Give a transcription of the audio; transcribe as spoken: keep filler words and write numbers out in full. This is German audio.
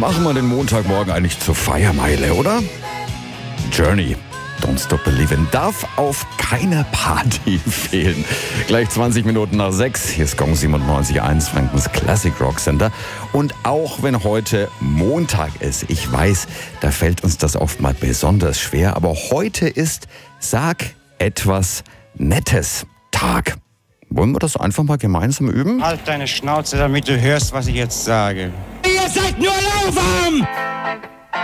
Machen wir den Montagmorgen eigentlich zur Feiermeile, oder? Journey, Don't Stop Believin' darf auf keiner Party fehlen. Gleich zwanzig Minuten nach sechs. Hier ist Gong siebenundneunzig Komma eins, Frankens Classic Rock Center. Und auch wenn heute Montag ist, ich weiß, da fällt uns das oft mal besonders schwer, aber heute ist Sag etwas Nettes Tag. Wollen wir das einfach mal gemeinsam üben? Halt deine Schnauze, damit du hörst, was ich jetzt sage. Ihr seid nur lauwarm!